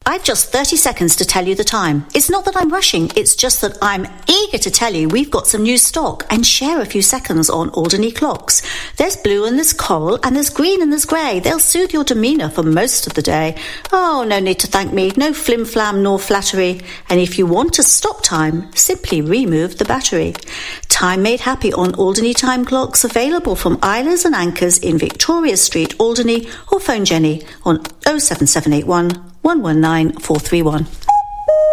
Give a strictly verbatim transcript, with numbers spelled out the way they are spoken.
I've just thirty seconds to tell you the time. It's not that I'm rushing, it's just that I'm eager to tell you we've got some new stock and share a few seconds on Alderney clocks. There's blue and there's coral and there's green and there's grey. They'll soothe your demeanour for most of the day. Oh, no need to thank me, no flim-flam nor flattery. And if you want to stop time, simply remove the battery. Time made happy on Alderney time clocks, available from Eilers and Anchors in Victoria Street, Alderney, or phone Jenny on oh seven seven eight one, one one nine, four three one.